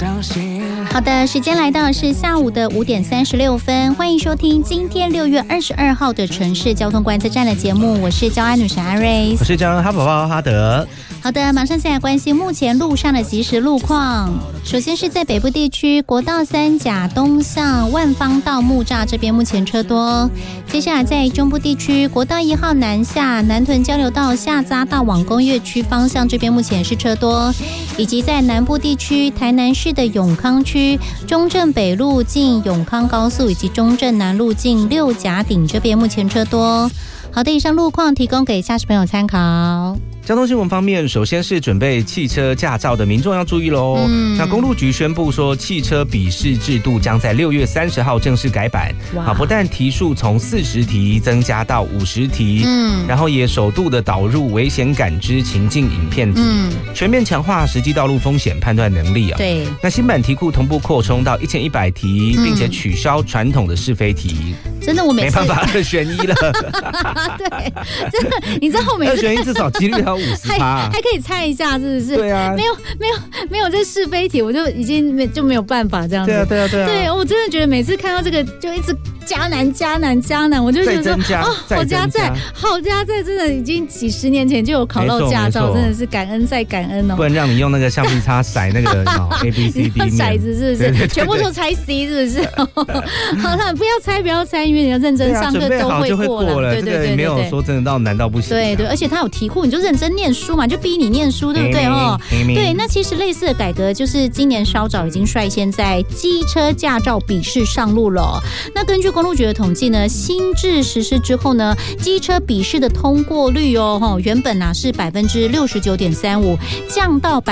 好的，时间来到是下午的5点36分，欢迎收听今天6月22号的城市交通观测站的节目，我是交安女神阿瑞， 我是交安哈宝宝哈德。 好的，马上先来关心目前路上的即时路况。首先是在北部地区，国道3甲东向万方到木栅这边目前车多。接下来在中部地区，国道1号南下南屯交流道下匝道往工业区方向这边目前是车多，以及在南部地区，台南市的永康区中正北路进永康高速以及中正南路进六甲顶这边目前车多。好的，以上路况提供给驾驶朋友参考。 交通新闻方面，首先是准备汽车驾照的民众要注意咯。那公路局宣布说，汽车笔试制度将在6月30号正式改版。不但题数从40题增加到50题，然后也首度的导入危险感知情境影片题，全面强化实际道路风险判断能力啊。 对， 那新版题库同步扩充到1100题，并且取消传统的是非题。 真的，我每次没办法2选1了。 对，真的，你知道我每次 2选1至少几率要50%， 还可以猜一下，是不是？ 对啊， 没有这是非题，我就已经没有办法这样子。 对啊。 对，我真的觉得每次看到这个就一直加难，我就觉得说好加载，真的已经几十年前就有考到驾照，真的是感恩再感恩哦。 不能让你用那个橡皮擦骰那个A B C D 骰子，是不是？对，全部都猜 C， 是不是？好了，不要猜，因为你要认真上课都会过了。对， 这个没有说真的到难到不行。 对，而且它有题库，你就认真念书嘛，就逼你念书，对不对哦？对，那其实类似的改革就是今年稍早已经率先在机车驾照笔试上路了。那根据公路局的统计呢，新制实施之后呢，机车笔试的通过率原本是69.35%，降到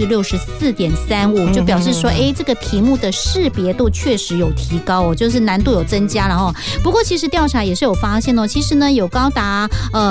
64.35%，就表示说，这个题目的识别度确实有提高哦，就是难度有增加了哦。不过其实调查也是有发现哦，其实呢有高达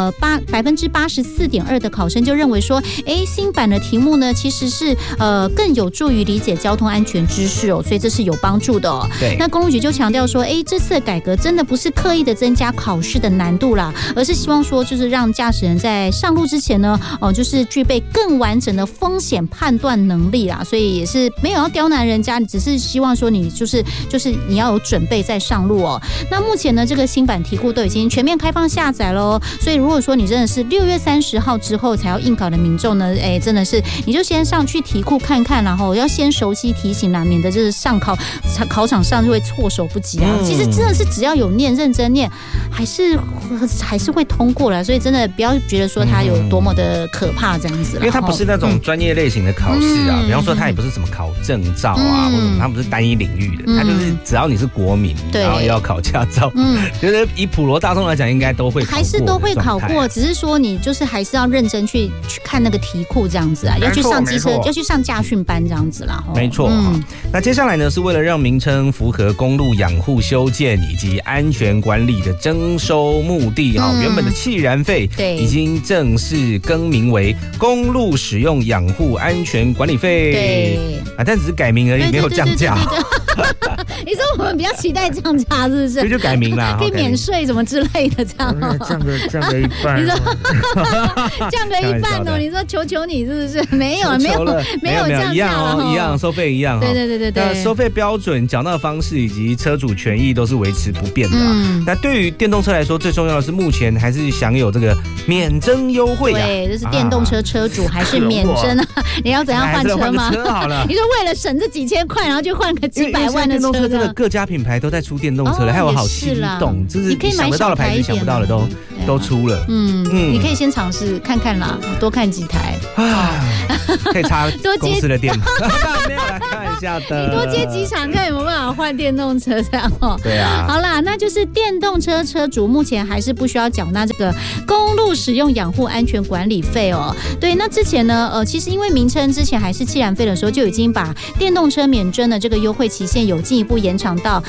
84.2%的考生就认为说，新版的题目呢其实是更有助于理解交通安全知识哦，所以这是有帮助的哦。 对， 那公路局就强调说，这次的改革真的不是刻意的增加考试的难度啦，而是希望说就是让驾驶人在上路之前呢，就是具备更完整的风险判断能力啦，所以也是没有要刁难人家，只是希望说你就是你要有准备再上路哦。那目前呢，这个新版题库都已经全面开放下载喽，所以如果说你真的是6月30号之后才要应考的民众呢，真的是你就先上去题库看看，然后要先熟悉题型啦，免得就是上考场上就会措手不及啊。其实真的是只要有念，认真念，还是会通过了，所以真的不要觉得说它有多么的可怕这样子啦， 因为它不是那种专业类型的考试啊，比方说它也不是什么考证照啊，或者它不是单一领域的，它就是只要你是国民，然后要考驾照，觉得以普罗大众来讲，应该都会考过， 还是都会考过，只是说你就是还是要认真去看那个题库这样子啊，要去上机车，要去上驾训班这样子啦。 没错，那接下来呢是为了让名称符合公路养护修建以及安全管理的征收目的原本的汽燃费已经正式更名为公路使用养护安全管理费。对但只是改名而已，没有降价。 你说我们比较期待降价，是不是？ 所以就改名啦， 可以免税什么之类的，这样降个一半。 你说降个一半哦？你说求你是不是？没有降价了， 一样收费一样。 对。 那收费标准、缴纳方式以及车主权益都是维持不变的。那对于电动车来说，最重要的是目前还是享有这个免征优惠啊。 对，就是电动车车主还是免征啊？你要怎样换车吗？你说为了省这几千块，然后就换个几百万的车？ 电动车真的各家品牌都在出电动车了，害我好心动，就是想得到的牌子、想不到的都出了。 你可以先尝试看看啦，多看几台可以插公司的电。没有啦，开玩笑的。 你多接几场，看有没有办法换电动车这样哦。 对啊。 好啦，那就是电动车车主目前还是不需要缴纳这个公路使用养护安全管理费哦。对，那之前呢，其实因为名称之前还是汽燃费的时候，就已经把电动车免征的这个优惠期限有进一步延长到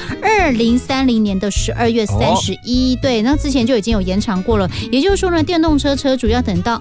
2030年的12月31。对，那之前就已经有延长过了。也就是说呢，电动车车主要等到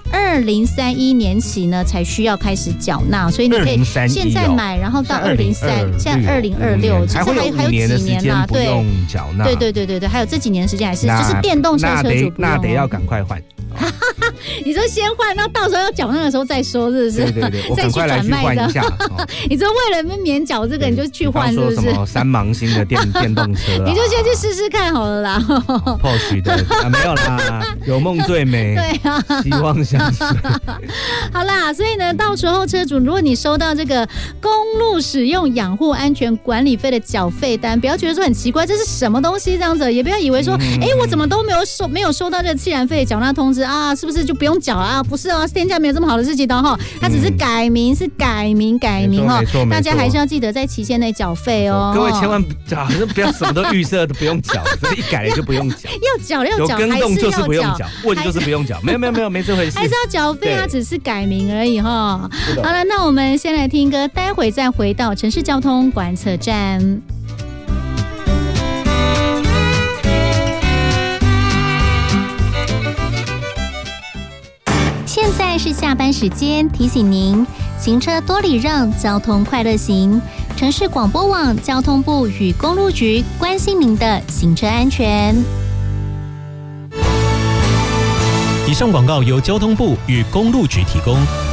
2031年起呢，才需要开始缴纳。所以你可以现在买，然后到2030，现在2026，其实还有几年啦。对，对，还有这几年时间还是就是电动车车主不用。 那得要赶快换。 你说先换，然后到时候要缴纳的时候再说，是不是？ 对对对，我赶快来去换一下。 你说为了免缴这个，你就去换，是不是？ 什么三芒星的电动车啦， 你就先去试试看好了啦。 Porsche 的没有啦，有梦最美。 对啊， 希望相随。 好啦，所以呢，到时候车主，如果你收到这个公路使用养护安全管理费的缴费单，不要觉得说很奇怪，这是什么东西这样子，也不要以为说，我怎么都没有收到这个汽燃费缴纳通知啊，是不是就不用缴啊？不是哦，天下没有这么好的事情的哈，它只是改名，是改名哈，大家还是要记得在期限内缴费哦。 各位千万不要什么都预设都不用缴，一改了就不用缴， 要缴， 有更动就是不用缴，问就是不用缴，没有没这回事， 还是要缴费，它只是改名而已哈。好了，那我们先来听歌，待会再回到城市交通观测站。现在是下班时间，提醒您行车多礼让，交通快乐行。城市广播网交通部与公路局关心您的行车安全。 以上广告由交通部与公路局提供。